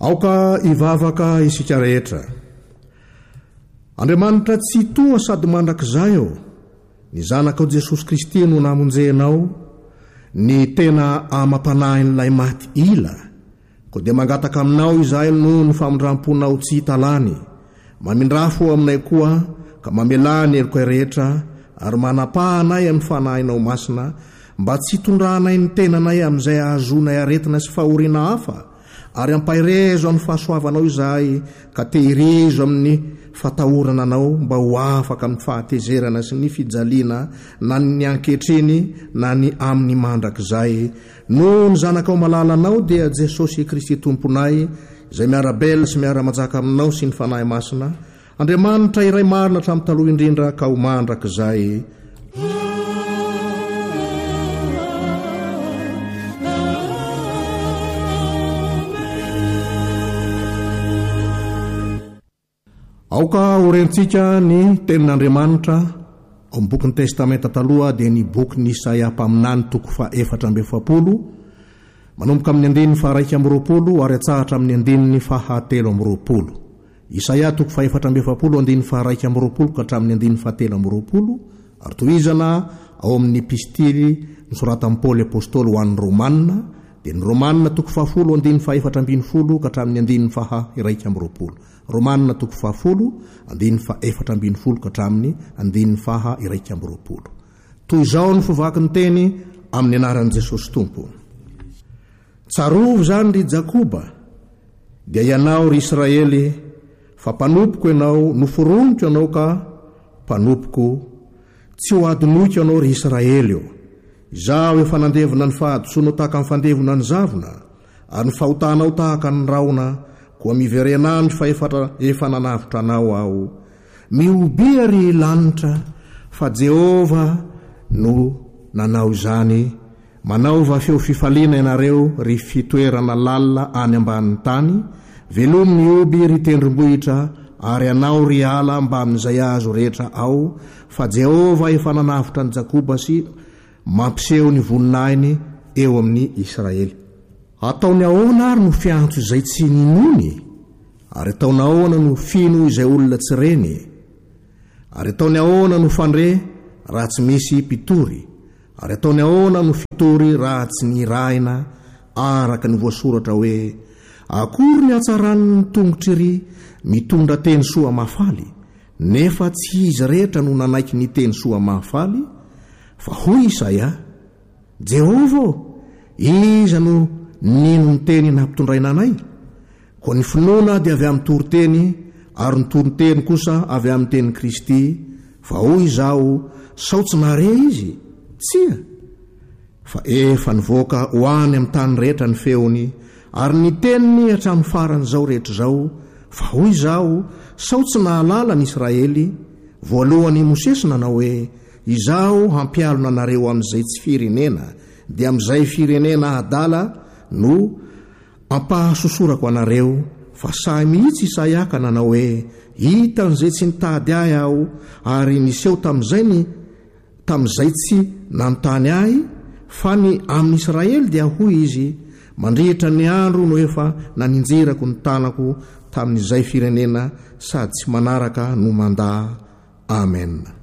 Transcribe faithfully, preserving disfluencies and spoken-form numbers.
aoka ivavaka isika rehetra. Andriamanitra tsy toa sady mandrakizay eo, ny zanakao Jesosy Kristy no namonjenao, ny tena amam-panahin'ilay maty ila, ko dia mangataka aminao izahay no ny famindramponao tsy hitalany. Mamindrafo aminay koa ka mamelany eriko rehetra ary manapahanay amin'ny fanahinao masina, mba tsy tondrahanay ny tenanay amin'izay ahazonay aretina sy fahoriana hafa, ary ampahirezo amin'ny fahasoavanao izahay ka tehirizo amin'ny fatahorana anao mba ho afaka amin'ny fahatezerana sy ny fijaliana na ny ankehitriny na ny amin'ny mandrakizay. No ny zanakao malalanao dia Jesosy Kristy tomponay, izay miarabela sy miara-manjaka aminao sy ny fanahy masina. Andriamanitra iray marina hatramin'ny taloha indrindra ka ho mandrakizay. Aoka orentsika ny tenin'Andriamanitra ao amin'ny bokin'ny testamenta taloha dia ny bokin'ny Isaia mpaminany toko fa efatra amby efapolo manomboka amin'ny andininy fa raika amby roapolo ary atsahatra amin'ny andininy fa hatelo amby roapolo. Isaia toko fa efatra amby efapolo andininy fa raika amby roapolo ka hatramin'ny andininy fa telo amby roapolo, ary tohizana ao amin'ny epistily nosoratan'i Paoly apôstôly ho an'ny Romanina, dia ny Romanina toko fahafolo andininy fa efatra ambin'ny folo ka hatramin'ny andininy fa raika amby roapolo. Romanina toko fahafolo andininy fa efatra ambin'ny folo ka hatramin'ny andininy fa iraika amby roapolo. Toy izao ny fivaky ny teny amin'ny anaran'i Jesosy Tompo. Tsarovo zany ry Jakoba, dia ianao ry Israely, fa mpanompoka ianao, noforoniko ianao ka mpanompoko, tsy ho adinoiko ianao ry Israely. Izaho efa nandevona ny fahadisoanao tahaka ny fandevona ny zavona, ary ny fahotanao tahaka ny raona, koa miverenandro fa efatra efa nanavitra anao aho. Miobia ry lanitra, fa Jehova no nanao izany. Manaova feo fifaliana ianareo ry fitoerana lalina any ambanin'ny tany. Velomy mioby ry tendrombohitra, ary anao ry ala mba amin'izay azo rehetra ao. Fa Jehova efa nanavitra ny Jakoba sy mampiseho ny voninahiny eo amin'ny Israely. Ataony ahoana ary no fiantso izay tsy ninony, ary ataony ahoana no fino izay olona tsy reny, ary ataony ahoana no fandre raha tsy misy mpitory, ary ataony ahoana no fitory raha tsy nirahina, araka ny voasoratra hoe akory ny hatsaran'ny tongotry ry mitondra teny soa mahafaly, nefa tsy izy rehetra no nanaiky ny teny soa mahafaly, fa hoy Isaia, Jehova iza no nino ny teny nampitondraina anay? Ko ny finoana dia avy amin'ny toriteny, ary ny toriteny kosa avy amin'ny teny Kristy. Fa hoy izao, sao tsy nahare izy? Tsia! Fa efa nivoaka ho any amin'ny tany rehetra ny feony, ary ny teniny hatramin'ny faran'izao rehetra zao. Fa hoy izao, sao tsy nahalala ny Israely? Voalohany Mosesy nanao hoe, izao hampialona anareo amin'izay tsy firenena, dia amin'izay firenena adala no ampahasosorako anareo. Fa sahy mihitsy Isaia ka nanao hoe, hita n'izay tsy nitady ahy aho, ary niseho tamin'izay ny tamin'izay tsy nanontany ahy, fa ny amin'ny Israely dia hoy izy, mandrihitra ny andro no efa naninjirako ny tanako tamin'izay firenena, sady tsy manaraka no mandà. Amen.